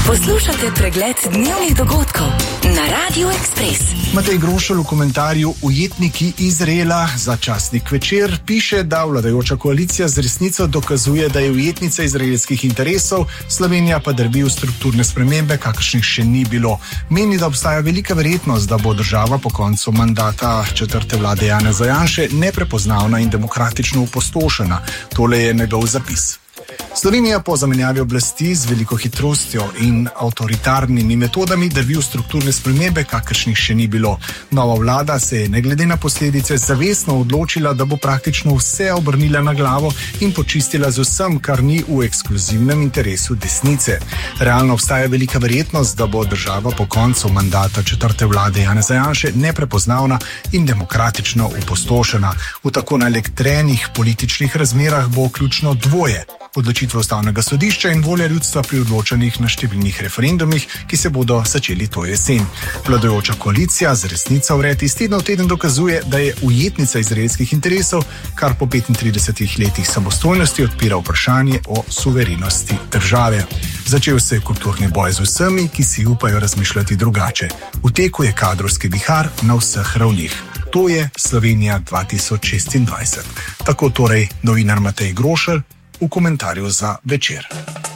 Poslušate pregled dnevnih dogodkov na Radio Express. Matej Grošelj v komentarju Ujetniki Izraela za časnik Večer piše, da vladajoča koalicija z resnico dokazuje, da je ujetnica izraelskih interesov, Slovenija pa drvi v strukturne spremembe, kakršnih še ni bilo. Meni, da obstaja velika verjetnost, da bo država po koncu mandata četrte vlade Janeza Janše neprepoznavna in demokratično opustošena. Tole je njegov zapis. Slovenija po zamenjavi oblasti z veliko hitrostjo in avtoritarnimi metodami drvi v strukturne spremembe, kakršnih še ni bilo. Nova vlada se je ne glede na posledice zavestno odločila, da bo praktično vse obrnila na glavo in počistila z vsem, kar ni v ekskluzivnem interesu desnice. Realno obstaja velika verjetnost, da bo država po koncu mandata četrte vlade Janeza Janše neprepoznavna in demokratično opustošena. V tako naelektrenih političnih razmerah bo ključno dvoje: odločitve Ustavnega sodišča in volja ljudstva pri odločanjih na številnih referendumih, ki se bodo začeli to jesen. Vladajoča koalicija z resnico vred iz tedna v teden dokazuje, da je ujetnica izraelskih interesov, kar po 35 letih samostojnosti odpira vprašanje o suverenosti države. Začel se je kulturni boj z vsemi, ki si upajo razmišljati drugače. V teku je kadrovski vihar na vseh ravnih. To je Slovenija 2026. Tako torej novinar Matej Grošelj v komentarju za Večer.